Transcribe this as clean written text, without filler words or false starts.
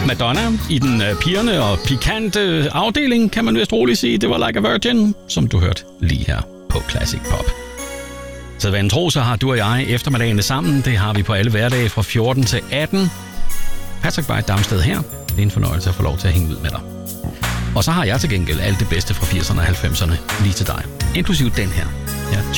Madonna i den pigerne og pikante afdeling, kan man vist roligt sige. Det var Like a Virgin, som du hørte lige her på Classic Pop. Så hvad en tro, så har du og jeg eftermiddagene sammen. Det har vi på alle hverdage fra 14 til 18. Patrick White Damsted her. Det er en fornøjelse at få lov til at hænge ud med dig. Og så har jeg til gengæld alt det bedste fra 80'erne og 90'erne lige til dig. Inklusiv den her. Ja,